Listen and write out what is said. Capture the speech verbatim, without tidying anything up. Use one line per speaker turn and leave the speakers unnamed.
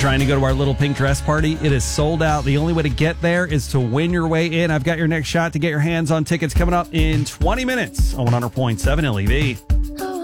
trying to go to our little pink dress party, it is sold out. The only way to get there is to win your way in. I've got your next shot to get your hands on tickets coming up in twenty minutes on one hundred point seven L E V.